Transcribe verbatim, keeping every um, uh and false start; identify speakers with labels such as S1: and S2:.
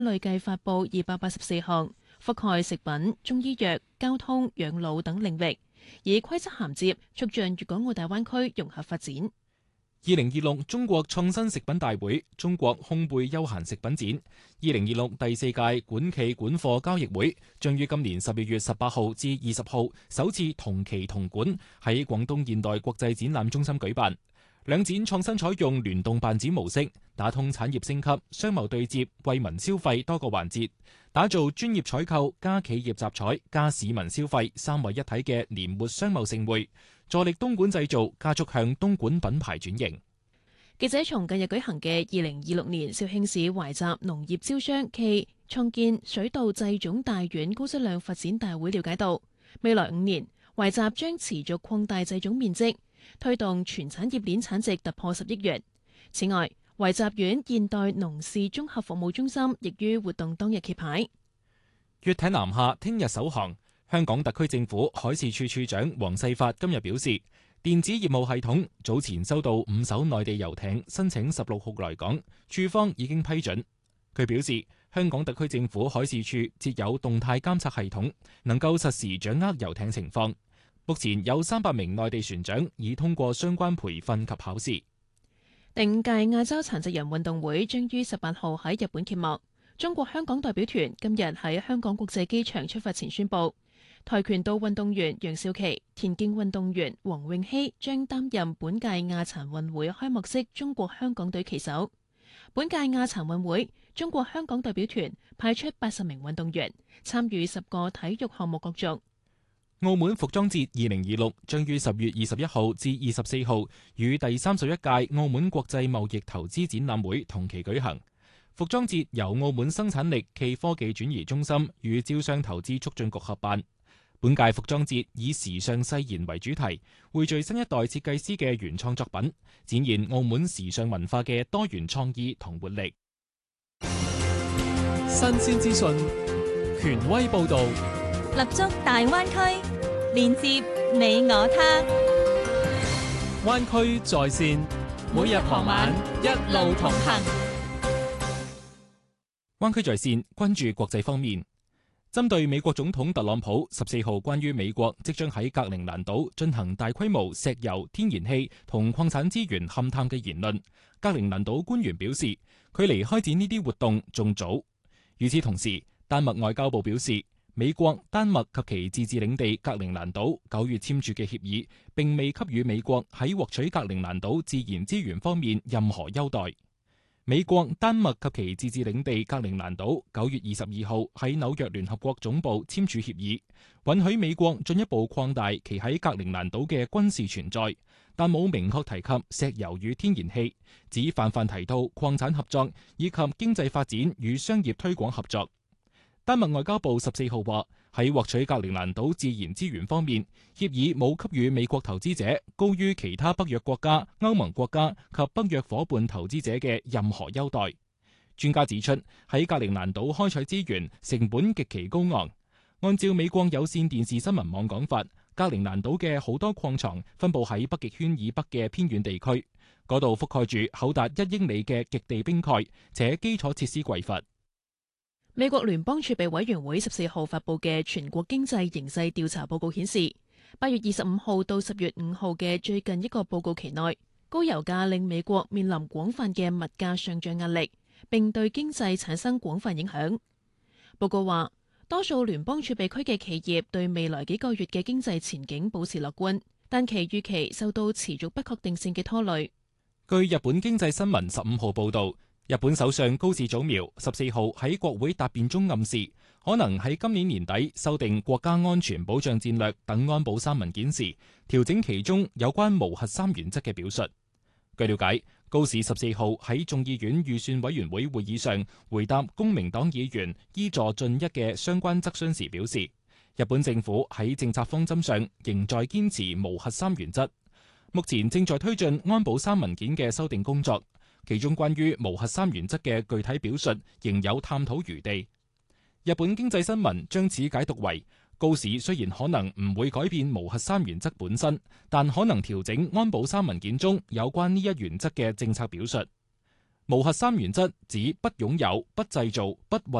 S1: 累計發布二百八十四項，覆蓋食品、中醫藥、交通、養老等領域，以規則銜接促進粵港澳大灣區融合發展。
S2: 二零二六中國創新食品大會、中國烘焙休閒食品展、二零二六第四屆管企管貨交易會將於今年十二月十八號至二十號首次同期同館喺廣東現代國際展覽中心舉辦。兩展創新採用聯動辦展模式，打通產業升級、商貿對接、惠民消費多個環節，打造專業採購加企業集採加市民消費三位一體嘅年末商貿盛會，助力東莞製造加速向東莞品牌轉型。
S1: 記者從近日舉行嘅二零二六年肇慶市懷集農業招商暨創建水稻製種大院高質量發展大會了解到，未來五年懷集將持續擴大製種面積，推動全產業鏈產值突破十億元。此外，懷集縣現代農事綜合服務中心亦於活動當日揭牌。
S2: 粵艇南下聽日首航，香港特區政府海事處處長黃世發今日表示，電子業務系統早前收到五艘內地遊艇申請十六號來港，處方已經批准。佢表示，香港特區政府海事處設有動態監測系統，能夠實時掌握遊艇情況。目前有三百名內地船長已通過相關培訓及考試。
S1: 第五屆亞洲殘疾人運動會將於十八號喺日本揭幕。中國香港代表團今日喺香港國際機場出發前宣布，跆拳道運動員楊少琪、田徑運動員黃詠希將擔任本屆亞殘運會開幕式中國香港隊旗手。本屆亞殘運會，中國香港代表團派出八十名運動員參與十個體育項目角逐。
S2: 澳門服裝節二零二六將於十月二十一號至二十四號與第三十一屆澳門國際貿易投資展覽會同期舉行。服裝節由澳門生產力暨科技轉移中心與招商投資促進局合辦。本屆服裝節以時尚誓言為主題，匯聚新一代設計師嘅原創作品，展現澳門時尚文化嘅多元創意同活力。
S3: 新鮮資訊，權威報導，
S4: 立足大灣區，連接你我他。
S3: 灣區在線，每日傍晚一路同行。
S2: 灣區在線關注國際方面，針對美國總統特朗普十四號關於美國即將喺格陵蘭島進行大規模石油、天然氣同礦產資源勘探嘅言論，格陵蘭島官員表示，距離開展呢啲活動仲早。與此同時，丹麥外交部表示，美國、丹麥及其自治領地格陵蘭島九月簽署嘅協議，並未給予美國喺獲取格陵蘭島自然資源方面任何優待。美國、丹麥及其自治領地格陵蘭島九月二十二號喺紐約聯合國總部簽署協議，允許美國進一步擴大其喺格陵蘭島嘅軍事存在，但冇明確提及石油與天然氣，只泛泛提到礦產合作以及經濟發展與商業推廣合作。丹麥外交部十四號話，喺獲取格陵蘭島自然資源方面，協議冇給予美國投資者高於其他北約國家、歐盟國家及北約夥伴投資者嘅任何優待。專家指出，喺格陵蘭島開採資源成本極其高昂。按照美國有線電視新聞網講法，格陵蘭島嘅好多礦床分佈喺北極圈以北嘅偏遠地區，嗰度覆蓋住厚達一英里嘅極地冰蓋，且基礎設施匱乏。
S1: 美國聯邦儲備委員會十四號發佈嘅全國經濟形勢調查報告顯示，八月二十五號到十月五號嘅最近一個報告期內，高油價令美國面臨廣泛嘅物價上漲壓力，並對經濟產生廣泛影響。報告話，多數聯邦儲備區嘅企業對未來幾個月嘅經濟前景保持樂觀，但其預期受到持續不確定性嘅拖累。
S2: 據日本經濟新聞十五號報導，日本首相高市早苗十四號喺國會答辯中暗示，可能喺今年年底修訂國家安全保障戰略等安保三文件時，調整其中有關無核三原則嘅表述。據了解，高市十四號喺眾議院預算委員會會議上回答公明黨議員伊助俊一嘅相關質詢時表示，日本政府喺政策方針上仍在堅持無核三原則，目前正在推進安保三文件嘅修訂工作。其中關於無核三原則嘅具體表述仍有探討餘地。日本經濟新聞將此解讀為，高市雖然可能唔會改變無核三原則本身，但可能調整安保三文件中有關呢一原則嘅政策表述。 無核三原則指不擁有、不製造、不運